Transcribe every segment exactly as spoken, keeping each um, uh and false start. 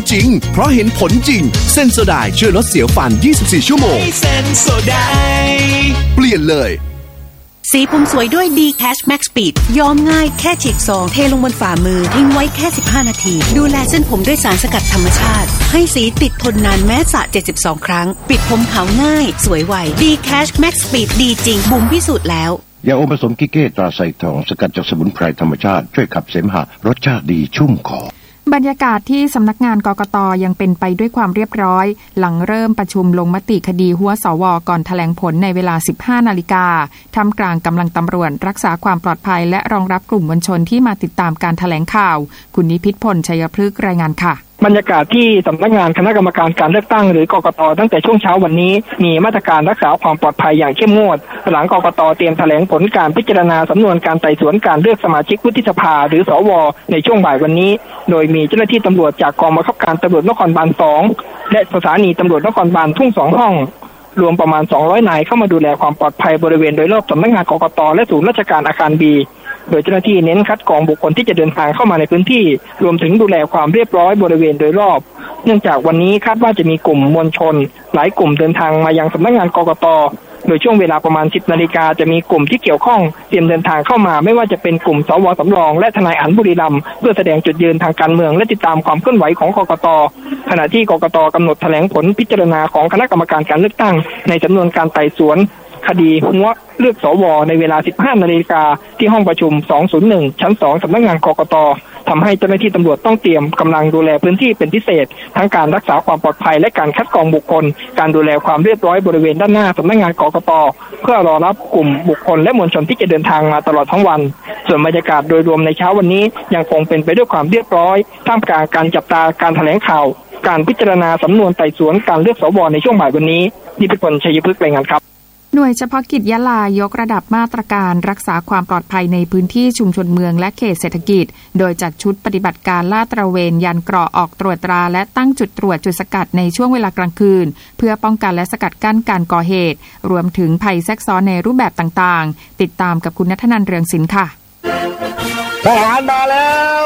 จริงเพราะเห็นผลจริงเซนโซไดช่วยลดเสียวฟันยี่สิบสี่ชั่วโมงเซนโซไดเปลี่ยนเลยสีผมสวยด้วย ดี Cash Max Speed ย้อมง่ายแค่ฉีกซองเทลงบนฝ่ามือทิ้งไว้แค่สิบห้านาทีดูแลเส้นผมด้วยสารสกัดธรรมชาติให้สีติดทนนานแม้สระเจ็ดสิบสองครั้งปิดผมขาวง่ายสวยไว ดี Cash Max Speed ดีจริงบุ๋มพิสูจน์แล้วยาอมผสมกิเก้ตราไซทองสกัดจากสมุนไพรธรรมชาติช่วยขับเสมหะรสชาติดีชุ่มคอบรรยากาศที่สำนักงานกกต.ยังเป็นไปด้วยความเรียบร้อยหลังเริ่มประชุมลงมติคดีหัวสว.ก่อนแถลงผลในเวลา สิบห้านาฬิกาท่ามกลางกำลังตำรวจรักษาความปลอดภัยและรองรับกลุ่มมวลชนที่มาติดตามการแถลงข่าวคุณนิพิษพลชัยพฤกษ์รายงานค่ะบรรยากาศที่สำนักงานคณะกรรมการการเลือกตั้งหรือกกต.ตั้งแต่ช่วงเช้าวันนี้มีมาตรการรักษาความปลอดภัยอย่างเข้มงวดหลังกกต.เตรียมแถลงผลการพิจารณาสำนวนการไต่สวนการเลือกสมาชิกวุฒิสภาหรือสว.ในช่วงบ่ายวันนี้โดยมีเจ้าหน้าที่ตำรวจจากกองบังคับการตำรวจนครบาลสองและสถานีตำรวจนครบาลทุ่งสองห้องรวมประมาณสองร้อยนายเข้ามาดูแลความปลอดภัยบริเวณโดยรอบสำนักงานกกต.และศูนย์ราชการอาคารบีโดยเจ้าหน้าที่เน้นคัดกรองบุคคลที่จะเดินทางเข้ามาในพื้นที่รวมถึงดูแลความเรียบร้อยบริเวณโดยรอบเนื่องจากวันนี้คาดว่าจะมีกลุ่มมวลชนหลายกลุ่มเดินทางมายังสำนักงานกกต.โดยช่วงเวลาประมาณ สิบนาฬิกาจะมีกลุ่มที่เกี่ยวข้องเตรียมเดินทางเข้ามาไม่ว่าจะเป็นกลุ่มสว.สำรองและทนายอั๋นบุรีรัมย์เพื่อแสดงจุดยืนทางการเมืองและติดตามความเคลื่อนไหวของกกต.ขณะที่กกต.กำหนดแถลงผลพิจารณาของคณะกรรมการการเลือกตั้งในจำนวนการไต่สวนคดีหัวเลือกสว.ในเวลา สิบห้านาฬิกาที่ห้องประชุมสองศูนย์หนึ่งชั้นสองสำนักงานกกต.ทำให้เจ้าหน้าที่ตำรวจต้องเตรียมกำลังดูแลพื้นที่เป็นพิเศษทั้งการรักษาความปลอดภัยและการคัดกรองบุคคลการดูแลความเรียบร้อยบริเวณด้านหน้าสำนักงานกกต.เพื่อรอรับกลุ่มบุคคลและมวลชนที่จะเดินทางมาตลอดทั้งวันส่วนบรรยากาศโดยรวมในเช้าวันนี้ยังคงเป็นไปด้วยความเรียบร้อยท่ามกลางการจับตาการแถลงข่าวการพิจารณาสำนวนไต่สวนการเลือกสว.ในช่วงบ่ายวันนี้นิพิษพลชัยพฤกษ์รายงานครับหน่วยเฉพาะกิจยะลายกระดับมาตรการรักษาความปลอดภัยในพื้นที่ชุมชนเมืองและเขตเศรษฐกิจโดยจัดชุดปฏิบัติการลาดตระเวนยันเกราะออกตรวจตราและตั้งจุดตรวจจุดสกัดในช่วงเวลากลางคืนเพื่อป้องกันและสกัดกั้นการก่อเหตุรวมถึงภัยแทรกซ้อนในรูปแบบต่างๆติดตามกับคุณณัฐนันท์เรืองศิลป์ค่ะทหารมาแล้ว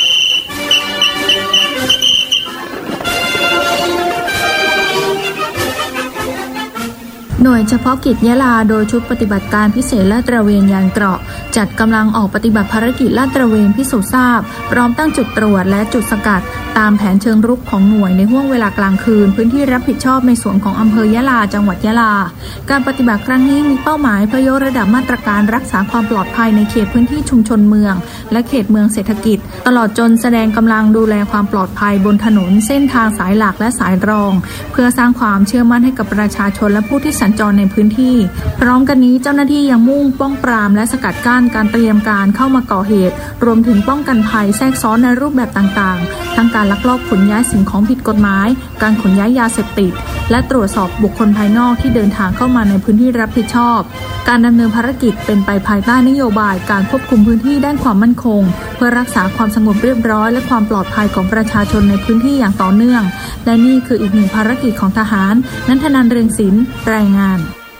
หน่วยเฉพาะกิจยะลาโดยชุดปฏิบัติการพิเศษลาดตระเวนยานเกราะจัดกำลังออกปฏิบัติภารกิจลาดตระเวนพิสูจน์ทราบพร้อมตั้งจุดตรวจและจุดสกัดตามแผนเชิงรุกของหน่วยในห้วงเวลากลางคืนพื้นที่รับผิดชอบในส่วนของอำเภอยะลาจังหวัดยะลาการปฏิบัติครั้งนี้มีเป้าหมายเพื่อยกระดับมาตรการรักษาความปลอดภัยในเขตพื้นที่ชุมชนเมืองและเขตเมืองเศรษฐกิจตลอดจนแสดงกำลังดูแลความปลอดภัยบนถนนเส้นทางสายหลักและสายรองเพื่อสร้างความเชื่อมั่นให้กับประชาชนและผู้ที่สัญจรในพื้นที่พร้อมกันนี้เจ้าหน้าที่ยังมุ่งป้องปรามและสกัดกั้นการเตรียมการเข้ามาก่อเหตุรวมถึงป้องกันภัยแทรกซ้อนในรูปแบบต่างๆทั้งการลักลอบขนย้ายสิ่งของผิดกฎหมายการขนย้ายยาเสพติดและตรวจสอบบุคคลภายนอกที่เดินทางเข้ามาในพื้นที่รับผิดชอบการดำเนินภารกิจเป็นไปภายใต้นโยบายการควบคุมพื้นที่ด้านความมั่นคงเพื่อรักษาความสงบเรียบร้อยและความปลอดภัยของประชาชนในพื้นที่อย่างต่อเนื่องและนี่คืออีกหนึ่งภารกิจของทหารณัฐนันท์เรืองศิลป์รายงาน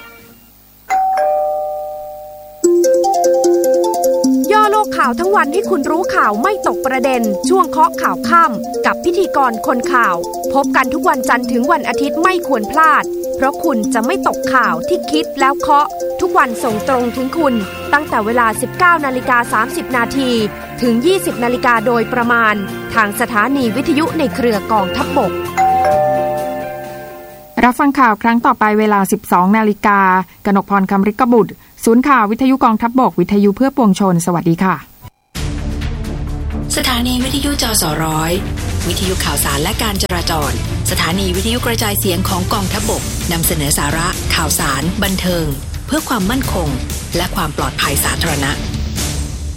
ย่อโลกข่าวทั้งวันให้คุณรู้ข่าวไม่ตกประเด็นช่วงเคาะข่าวค่ำกับพิธีกรคนข่าวพบกันทุกวันจันทร์ถึงวันอาทิตย์ไม่ควรพลาดเพราะคุณจะไม่ตกข่าวที่คิดแล้วเคาะทุกวันส่งตรงถึงคุณตั้งแต่เวลา สิบเก้านาฬิกาสามสิบนาทีถึง ยี่สิบนาฬิกาโดยประมาณทางสถานีวิทยุในเครือกองทัพบกรับฟังข่าวครั้งต่อไปเวลา สิบสองนาฬิกากนกพรคำฤกบุตรศูนย์ข่าววิทยุกองทัพบกวิทยุเพื่อปวงชนสวัสดีค่ะสถานีวิทยุจสร้อยวิทยุข่าวสารและการจราจรสถานีวิทยุกระจายเสียงของกองทัพบกนำเสนอสาระข่าวสารบันเทิงเพื่อความมั่นคงและความปลอดภัยสาธารณะ